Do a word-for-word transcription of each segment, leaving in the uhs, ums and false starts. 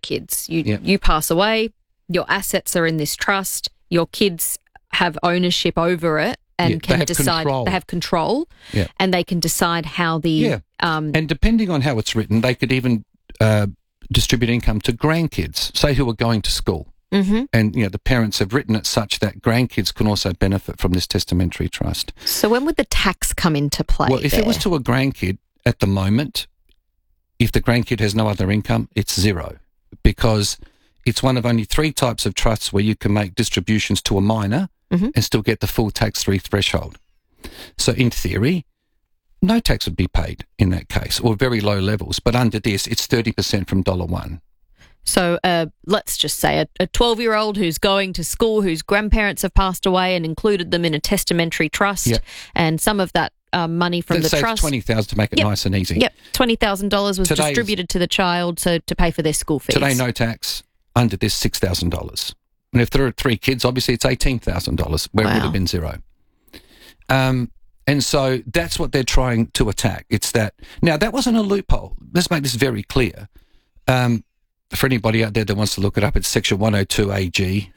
kids. You Yep. you pass away, your assets are in this trust, your kids have ownership over it and Yeah, they can have decide control. they have control Yeah. and they can decide how the Yeah. um And depending on how it's written, they could even uh, distribute income to grandkids, say who are going to school. mhm. And, you know, the parents have written it such that grandkids can also benefit from this testamentary trust. So when would the tax come into play? Well, if there? it was to a grandkid at the moment, if the grandkid has no other income, it's zero, because it's one of only three types of trusts where you can make distributions to a minor Mhm. and still get the full tax-free threshold. So in theory, no tax would be paid in that case, or very low levels. But under this, it's thirty percent from dollar one. So uh, let's just say a, a twelve-year-old who's going to school, whose grandparents have passed away and included them in a testamentary trust, Yep. and some of that um, money from Let's the say trust. it's twenty thousand dollars to make it Yep. nice and easy. Yep, twenty thousand dollars was Today's- distributed to the child to, to pay for their school fees. Today, no tax. Under this, six thousand dollars. And if there are three kids, obviously it's eighteen thousand dollars, where it would Wow. have been zero. Um, and so that's what they're trying to attack. It's that. Now, that wasn't a loophole. Let's make this very clear. Um, for anybody out there that wants to look it up, it's Section one oh two A G.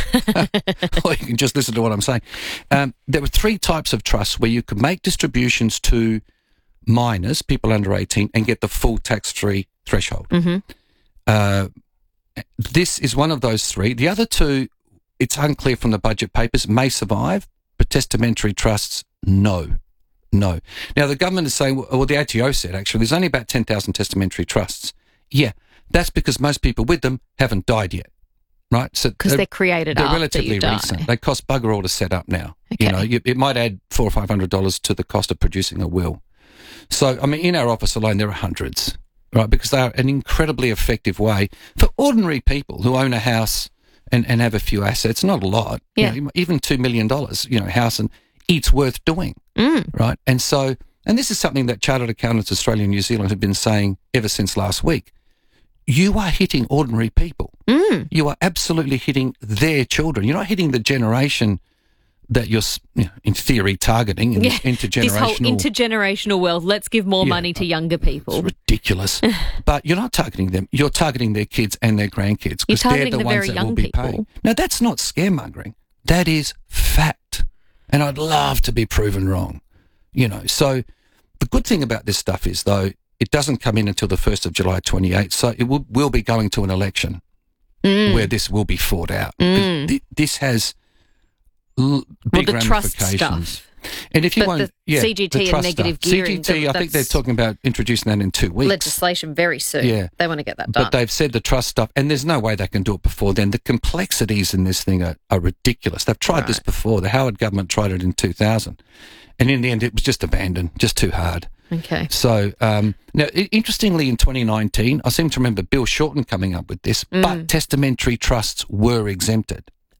Or you can just listen to what I'm saying. Um, there were three types of trusts where you could make distributions to minors, people under eighteen, and get the full tax-free threshold. Mhm. Uh, this is one of those three. The other two, it's unclear from the budget papers, may survive, but testamentary trusts, no. No. Now, the government is saying, well, the A T O said, actually, there's only about ten thousand testamentary trusts. Yeah, that's because most people with them haven't died yet, right? So Because they're created they're after relatively you die. recent. They cost bugger all to set up now. Okay. You know, you, it might add four or five hundred dollars to the cost of producing a will. So, I mean, in our office alone, there are hundreds, right? Because they are an incredibly effective way for ordinary people who own a house and, and have a few assets, not a lot, you Yeah. know, even two million dollars, you know, house, and it's worth doing, Mm. right? And so, and this is something that Chartered Accountants Australia and New Zealand have been saying ever since last week. You are hitting ordinary people. Mm. You are absolutely hitting their children. You're not hitting the generation that you're, you know, in theory, targeting in Yeah, this intergenerational. This whole intergenerational wealth, let's give more Yeah, money to younger people. It's ridiculous. But you're not targeting them. You're targeting their kids and their grandkids You're because they're targeting the, the ones very that young will be people. paid. Now, that's not scaremongering. That is fact. And I'd love to be proven wrong. You know, so the good thing about this stuff is, though, it doesn't come in until the first of July twenty-eighth. So it will, will be going to an election Mm. where this will be fought out. Mm. Th- This has l- Well, big the trust ramifications. stuff. And if you But want, the yeah, C G T the and trust negative stuff. gearing, C G T, I think they're that's- talking about introducing that in two weeks. Legislation very soon. Yeah. They want to get that done. But they've said the trust stuff, and there's no way they can do it before then. The complexities in this thing are, are ridiculous. They've tried this Right. before. The Howard government tried it in two thousand. And in the end, it was just abandoned, just too hard. Okay. So, um, now, i- interestingly, in twenty nineteen, I seem to remember Bill Shorten coming up with this, Mm. but testamentary trusts were exempted,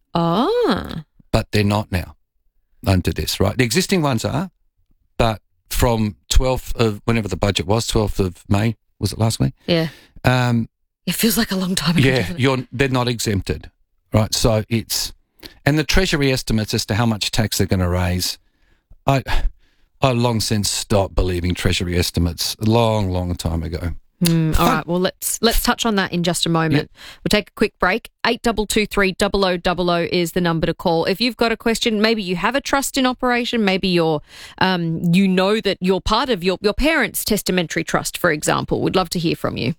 Ah. but they're not now under this, right? The existing ones are, but from twelfth of, whenever the budget was, twelfth of May, was it last week? Yeah. Um, It feels like a long time ago. yeah, doesn't it? you're, they're not exempted, right? So it's, and the Treasury estimates as to how much tax they're going to raise, I, I long since stopped believing Treasury estimates, a long, long time ago. Mm, all Fun. right. Well, let's let's touch on that in just a moment. We'll take a quick break. Eight double two three double o double o is the number to call if you've got a question. Maybe you have a trust in operation. Maybe you're, um, you know that you're part of your your parents' testamentary trust, for example. We'd love to hear from you.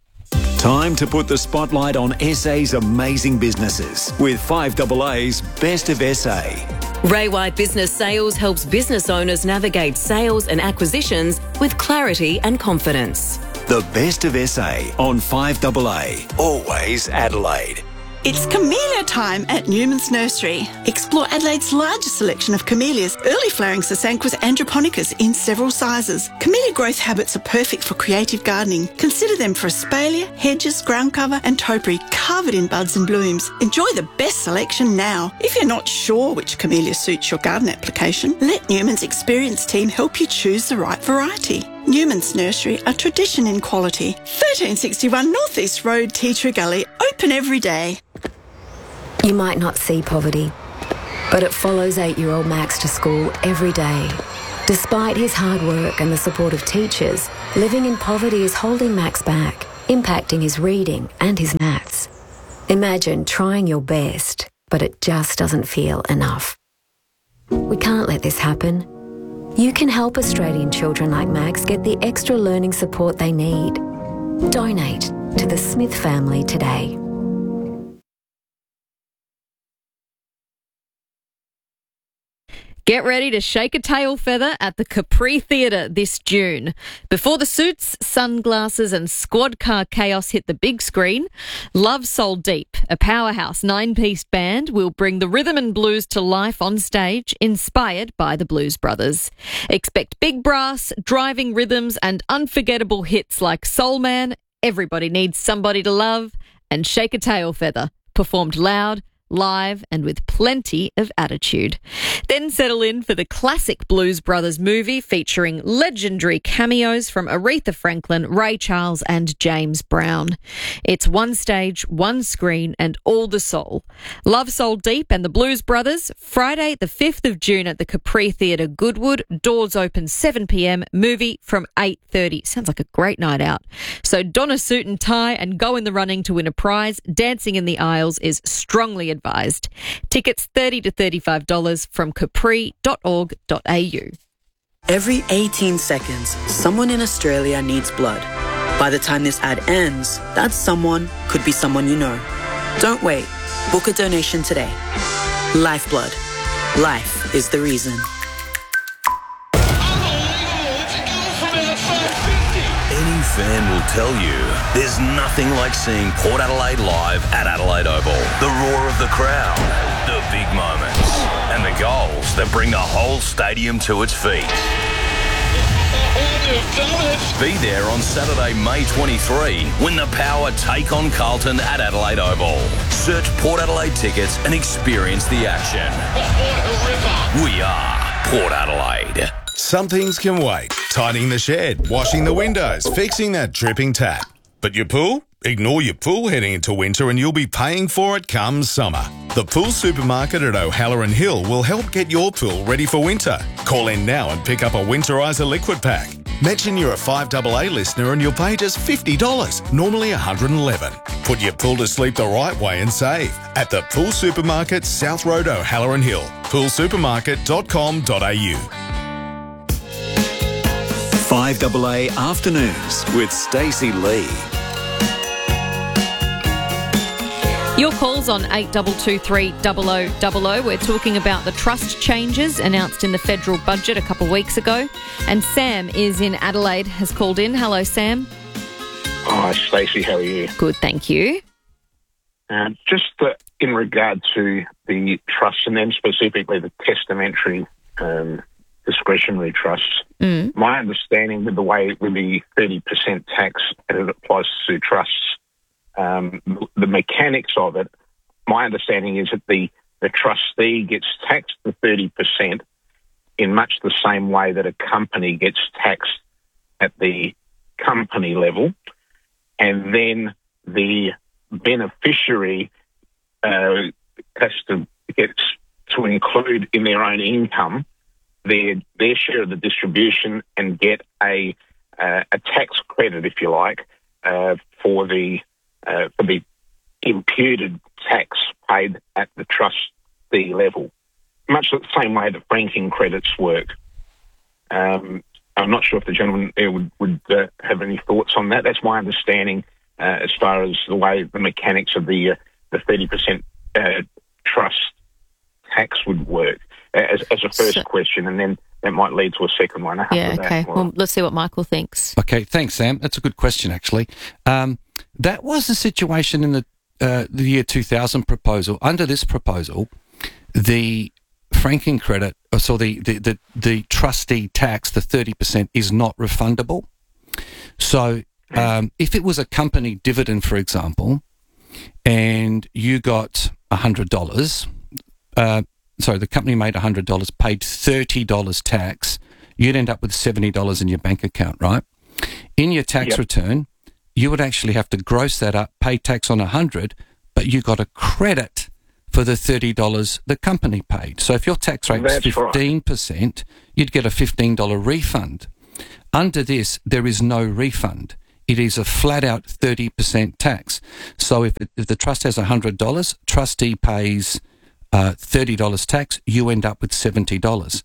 Time to put the spotlight on S A's amazing businesses with five A A's Best of S A. Ray White Business Sales helps business owners navigate sales and acquisitions with clarity and confidence. The Best of S A on five A A. Always Adelaide. It's camellia time at Newman's Nursery. Explore Adelaide's largest selection of camellias, early flowering Sasanquas androponicus in several sizes. Camellia growth habits are perfect for creative gardening. Consider them for espalier, hedges, ground cover and topiary covered in buds and blooms. Enjoy the best selection now. If you're not sure which camellia suits your garden application, let Newman's experienced team help you choose the right variety. Newman's Nursery, a tradition in quality. thirteen sixty-one North East Road, Tea Tree Gully, open every day. You might not see poverty, but it follows eight-year-old Max to school every day. Despite his hard work and the support of teachers, living in poverty is holding Max back. impacting his reading and his maths. Imagine trying your best, but it just doesn't feel enough. We can't let this happen. You can help Australian children like Max get the extra learning support they need. Donate to the Smith family today. Get ready to shake a tail feather at the Capri Theatre this June. Before the suits, sunglasses and squad car chaos hit the big screen, Love Soul Deep, a powerhouse nine-piece band, will bring the rhythm and blues to life on stage, inspired by the Blues Brothers. Expect big brass, driving rhythms and unforgettable hits like Soul Man, Everybody Needs Somebody to Love, and Shake a Tail Feather, performed loud, live and with plenty of attitude. Then settle in for the classic Blues Brothers movie featuring legendary cameos from Aretha Franklin, Ray Charles and James Brown. It's one stage, one screen and all the soul. Love Soul Deep and the Blues Brothers, Friday the fifth of June at the Capri Theatre, Goodwood. Doors open seven p.m, movie from eight thirty. Sounds like a great night out. So don a suit and tie and go in the running to win a prize. Dancing in the aisles is strongly advised. Advised. Tickets thirty to thirty-five dollars from capri dot org dot a u. Every eighteen seconds, someone in Australia needs blood. By the time this ad ends, that someone could be someone you know. Don't wait. Book a donation today. Lifeblood. Life is the reason. Any fan will tell you there's nothing like seeing Port Adelaide live at Adelaide Oval. The roar of the crowd, the big moments, and the goals that bring the whole stadium to its feet. Be there on Saturday, May twenty-third, when the Power take on Carlton at Adelaide Oval. Search Port Adelaide tickets and experience the action. We are Port Adelaide. Some things can wait. Tidying the shed, washing the windows, fixing that dripping tap. But your pool? Ignore your pool heading into winter and you'll be paying for it come summer. The Pool Supermarket at O'Halloran Hill will help get your pool ready for winter. Call in now and pick up a Winterizer liquid pack. Mention you're a five A A listener and you'll pay just fifty dollars, normally one hundred eleven dollars. Put your pool to sleep the right way and save at the Pool Supermarket, South Road, O'Halloran Hill. pool supermarket dot com dot a u. five A A Afternoons with Stacey Lee. Your calls on eight two two three double oh double oh. We're talking about the trust changes announced in the federal budget a couple of weeks ago. And Sam is in Adelaide, has called in. Hello, Sam. Hi, Stacey. How are you? Good, thank you. Um, just uh, in regard to the trusts, and then specifically the testamentary um, discretionary trusts, mm. my understanding with the way with the thirty percent tax as it applies to trusts, um, the mechanics of it, my understanding is that the, the trustee gets taxed the thirty percent in much the same way that a company gets taxed at the company level, and then the beneficiary uh, has to get to include in their own income their their share of the distribution and get a uh, a tax credit, if you like, uh, for the uh, for the imputed tax paid at the trustee level, much the same way that franking credits work. Um, I'm not sure if the gentleman there would would uh, have any thoughts on that. That's my understanding uh, as far as the way the mechanics of the uh, the thirty percent uh, trust tax would work. As, as a first so, question, and then that might lead to a second one. Yeah, okay. That. Well, let's see what Michael thinks. Okay, thanks, Sam. That's a good question, actually. Um, that was the situation in the uh, the year two thousand proposal. Under this proposal, the franking credit, so the, the, the, the trustee tax, the thirty percent, is not refundable. So um, if it was a company dividend, for example, and you got one hundred dollars, uh, so the company made one hundred dollars, paid thirty dollars tax, you'd end up with seventy dollars in your bank account, right? In your tax yep. return, you would actually have to gross that up, pay tax on one hundred dollars, but you got a credit for the thirty dollars the company paid. So if your tax rate was fifteen percent, right. you'd get a fifteen dollars refund. Under this, there is no refund. It is a flat-out thirty percent tax. So if, it, if the trust has one hundred dollars, trustee pays uh, thirty dollars tax, you end up with seventy dollars.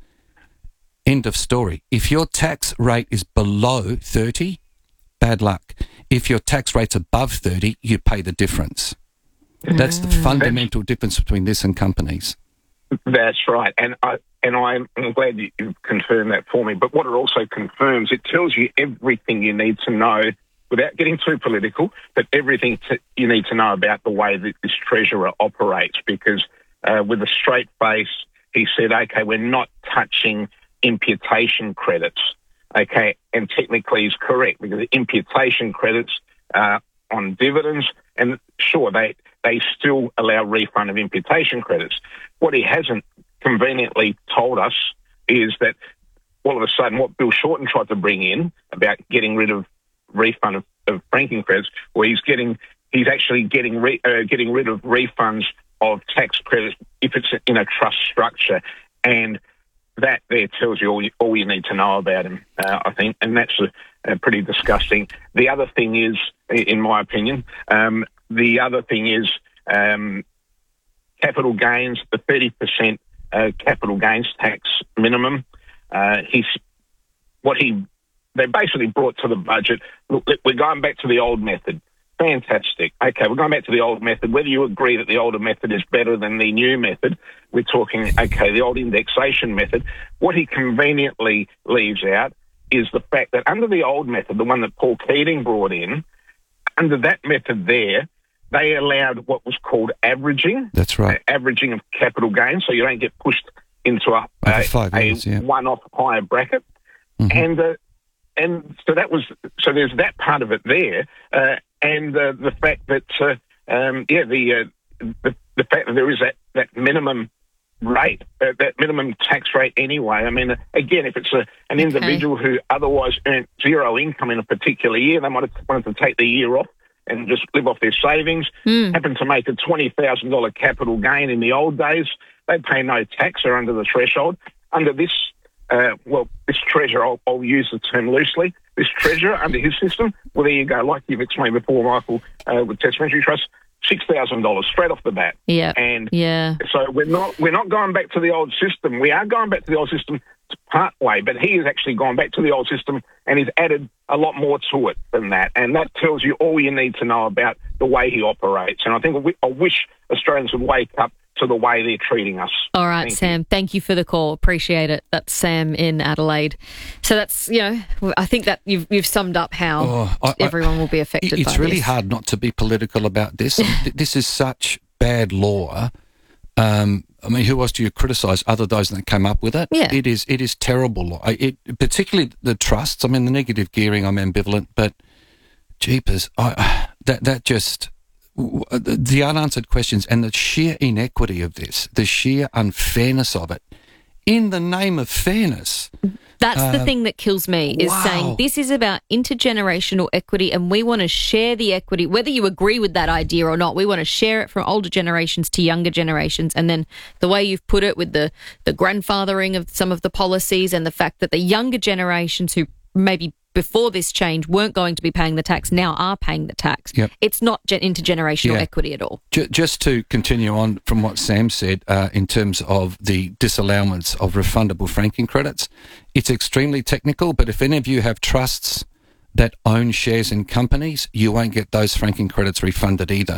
End of story. If your tax rate is below thirty, bad luck. If your tax rate's above thirty, you pay the difference. That's the fundamental difference between this and companies. That's right. And, I, and I'm glad you, you've confirmed that for me. But what it also confirms, it tells you everything you need to know without getting too political, but everything to, you need to know about the way that this treasurer operates. Because uh, with a straight face, he said, okay, we're not touching imputation credits. Okay, and technically he's correct because the imputation credits uh, on dividends, and sure, they, they still allow refund of imputation credits. What he hasn't conveniently told us is that all of a sudden what Bill Shorten tried to bring in about getting rid of refund of, of franking credits, well, he's getting he's actually getting re, uh, getting rid of refunds of tax credits if it's in a trust structure, and that there tells you all you, all you need to know about him, uh, I think, and that's uh, uh, pretty disgusting. The other thing is, in my opinion, um, the other thing is um, capital gains, the thirty percent uh, capital gains tax minimum. Uh, he's what he they basically brought to the budget. Look, we're going back to the old method. Fantastic. Okay, we're going back to the old method. Whether you agree that the older method is better than the new method, we're talking, okay, the old indexation method. What he conveniently leaves out is the fact that under the old method, the one that Paul Keating brought in, under that method there, they allowed what was called averaging. That's right. Uh, averaging of capital gains, so you don't get pushed into a, a, five years, a yeah. one-off higher bracket. Mm-hmm. And uh, and so that was, so there's that part of it there. Uh, And uh, the fact that, uh, um, yeah, the, uh, the the fact that there is that, that minimum rate, uh, that minimum tax rate anyway. I mean, uh, again, if it's a, an Okay. individual who otherwise earned zero income in a particular year, they might have wanted to take the year off and just live off their savings, Mm. happen to make a twenty thousand dollars capital gain in the old days, they pay no tax, they're under the threshold. Under this, uh, well, this treasurer, I'll, I'll use the term loosely, this treasurer under his system, well, there you go, like you've explained before, Michael, uh, with Testamentary Trust, six thousand dollars straight off the bat. Yeah. And Yeah. so we're not we're not going back to the old system. We are going back to the old system part way, but he has actually gone back to the old system and he's added a lot more to it than that. And that tells you all you need to know about the way he operates. And I think we, I wish Australians would wake up to the way they're treating us. All right, Thank Sam, you. thank you for the call. Appreciate it. That's Sam in Adelaide. So that's, you know, I think that you've you've summed up how Oh, I- I- everyone will be affected It's by really this. hard not to be political about this. Th- this is such bad law. Um, I mean, who else do you criticise other those that came up with it? Yeah. It is it is terrible law. I- It, particularly the trusts. I mean, the negative gearing, I'm ambivalent, but jeepers, I, that, that just... w- The the unanswered questions and the sheer inequity of this, the sheer unfairness of it, in the name of fairness. That's the Uh, thing that kills me, is wow. saying this is about intergenerational equity and we want to share the equity, whether you agree with that idea or not. We want to share it from older generations to younger generations. And then the way you've put it with the, the grandfathering of some of the policies and the fact that the younger generations who maybe before this change weren't going to be paying the tax now are paying the tax. Yep. It's not gen- intergenerational Yeah. equity at all. Ju- Just to continue on from what Sam said uh, in terms of the disallowance of refundable franking credits, it's extremely technical, but if any of you have trusts that own shares in companies, you won't get those franking credits refunded either.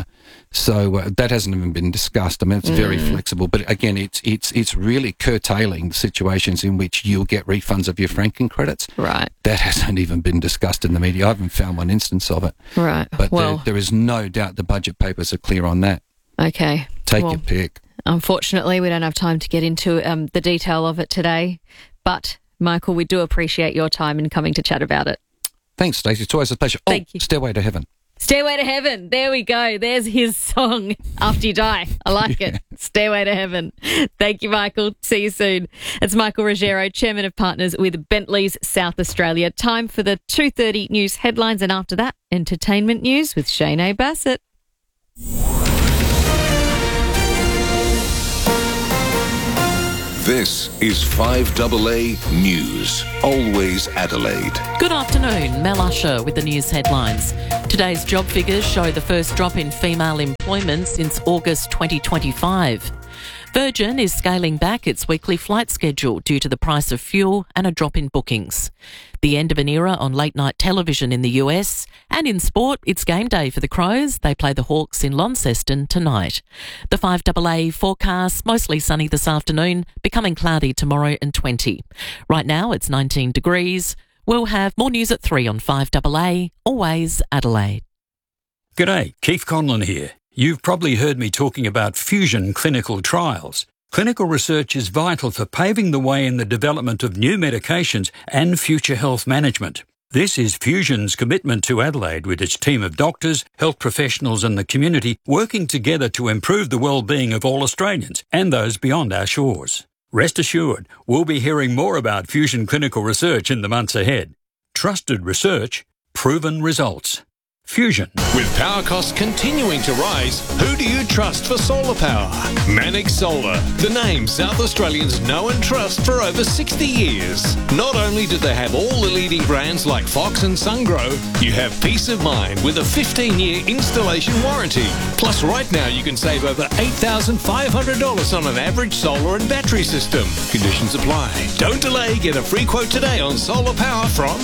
So uh, that hasn't even been discussed. I mean, it's very flexible, but again, it's it's it's really curtailing the situations in which you'll get refunds of your franking credits. Right. That hasn't even been discussed in the media. I haven't found one instance of it. Right. But well, there, there is no doubt the budget papers are clear on that. okay. Take well, your pick. Unfortunately, we don't have time to get into um, the detail of it today. But, Michael, we do appreciate your time in coming to chat about it. Thanks, Stacey. It's always a pleasure. Thank oh, you. Stairway to Heaven. Stairway to Heaven. There we go. There's his song, After You Die. I like it. Stairway to Heaven. Thank you, Michael. See you soon. It's Michael Ruggiero, Chairman of Partners with Bentley's South Australia. Time for the two thirty news headlines, and after that, entertainment news with Shane A. Bassett. This This is five A A News. Always Adelaide. Good afternoon, Mel Usher with the news headlines. Today's job figures show the first drop in female employment since August twenty twenty-five. Virgin is scaling back its weekly flight schedule due to the price of fuel and a drop in bookings. The end of an era on late-night television in the U S. And in sport, it's game day for the Crows. They play the Hawks in Launceston tonight. The five A A forecast, mostly sunny this afternoon, becoming cloudy tomorrow and twenty. Right now, it's nineteen degrees. We'll have more news at three on five A A, always Adelaide. G'day, Keith Conlon here. You've probably heard me talking about fusion clinical trials. Clinical research is vital for paving the way in the development of new medications and future health management. This is Fusion's commitment to Adelaide with its team of doctors, health professionals and the community working together to improve the well-being of all Australians and those beyond our shores. Rest assured, we'll be hearing more about fusion clinical research in the months ahead. Trusted research, proven results. Fusion. With power costs continuing to rise, who do you trust for solar power? Manix Solar, the name South Australians know and trust for over sixty years. Not only do they have all the leading brands like Fox and SunGrow, you have peace of mind with a fifteen-year installation warranty. Plus, right now you can save over eight thousand five hundred dollars on an average solar and battery system. Conditions apply. Don't delay. Get a free quote today on solar power from...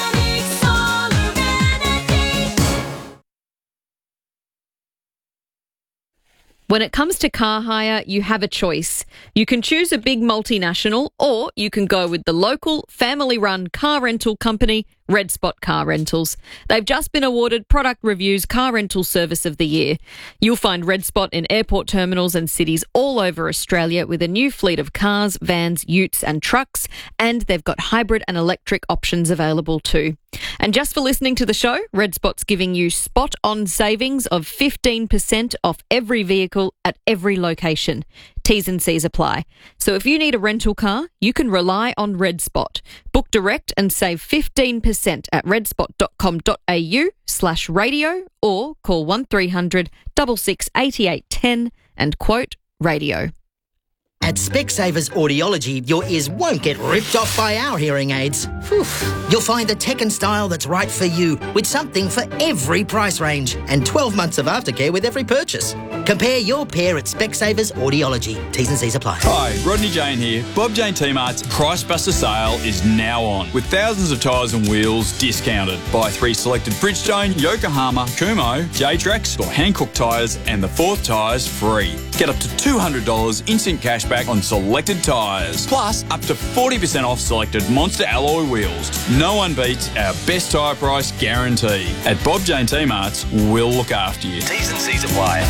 When it comes to car hire, you have a choice. You can choose a big multinational, or you can go with the local, family-run car rental company, Red Spot Car Rentals. They've just been awarded Product Review's Car Rental Service of the Year. You'll find Red Spot in airport terminals and cities all over Australia with a new fleet of cars, vans, utes and trucks, and they've got hybrid and electric options available too. And just for listening to the show, Red Spot's giving you spot-on savings of fifteen percent off every vehicle at every location. T's and C's apply. So if you need a rental car, you can rely on Red Spot. Book direct and save fifteen percent at redspot.com.au slash radio or call one three hundred, six six, eight eight one zero and quote radio. At Specsavers Audiology, your ears won't get ripped off by our hearing aids. Whew. You'll find the tech and style that's right for you, with something for every price range and twelve months of aftercare with every purchase. Compare your pair at Specsavers Audiology. T's and C's apply. Hi, Rodney Jane here. Bob Jane T-Mart's Price Buster sale is now on, with thousands of tyres and wheels discounted. Buy three selected Bridgestone, Yokohama, Kumho, J-Trax or Hankook tyres and the fourth tyres free. Get up to two hundred dollars instant cash back on selected tyres. Plus, up to forty percent off selected Monster alloy wheels. No one beats our best tyre price guarantee. At Bob Jane T-Mart's, we'll look after you. T's and C's apply.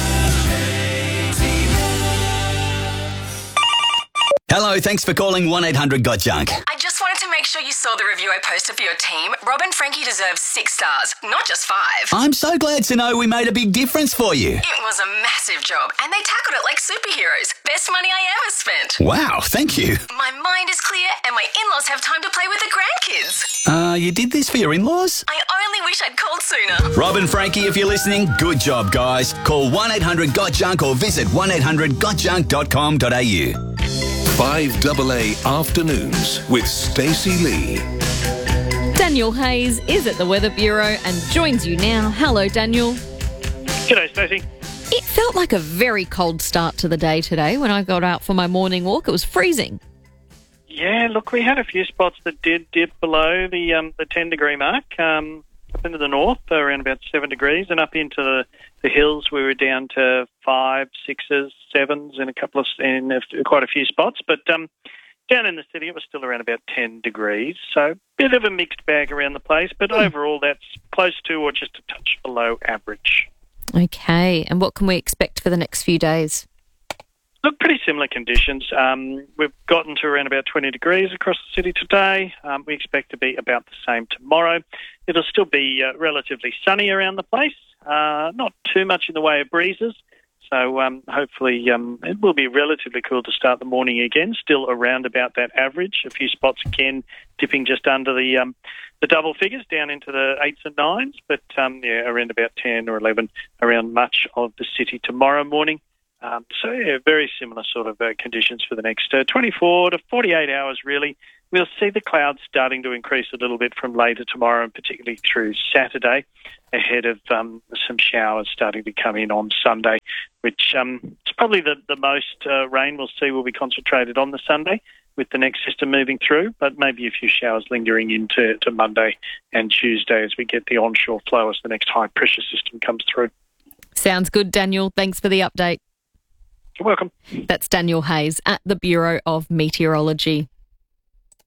Hello, thanks for calling one eight hundred got junk. I just wanted to make sure you saw the review I posted for your team. Rob and Frankie deserve six stars, not just five. I'm so glad to know we made a big difference for you. It was a massive job, and they tackled it like superheroes. Best money I ever spent. Wow, thank you. My mind is clear, and my in-laws have time to play with the grandkids. Uh, you did this for your in-laws? I only wish I'd called sooner. Rob and Frankie, if you're listening, good job, guys. Call one eight hundred got junk or visit one eight hundred got junk dot com dot a u. five A A Afternoons with Stacey Lee. Daniel Hayes is at the Weather Bureau and joins you now. Hello, Daniel. G'day, Stacey. It felt like a very cold start to the day today when I got out for my morning walk. It was freezing. Yeah, look, we had a few spots that did dip below the um, the ten degree mark. Um, up into the north, around about seven degrees, and up into the, the hills, we were down to five, sixes, sevens in a couple of in a, quite a few spots. But um, down in the city, it was still around about ten degrees. So a bit of a mixed bag around the place, but mm. overall, that's close to or just a touch below average. Okay, and what can we expect for the next few days? Look, pretty similar conditions. Um, we've gotten to around about twenty degrees across the city today. Um, we expect to be about the same tomorrow. It'll still be uh, relatively sunny around the place, uh, not too much in the way of breezes. So um, hopefully um, it will be relatively cool to start the morning again, still around about that average. A few spots again dipping just under the um, the double figures down into the eights and nines, but um, yeah, around about ten or eleven around much of the city tomorrow morning. Um, so, yeah, very similar sort of uh, conditions for the next uh, twenty-four to forty-eight hours, really. We'll see the clouds starting to increase a little bit from later tomorrow and particularly through Saturday, ahead of um, some showers starting to come in on Sunday, which um, is probably the, the most uh, rain we'll see will be concentrated on the Sunday with the next system moving through, but maybe a few showers lingering into to Monday and Tuesday as we get the onshore flow as the next high-pressure system comes through. Sounds good, Daniel. Thanks for the update. You're welcome. That's Daniel Hayes at the Bureau of Meteorology.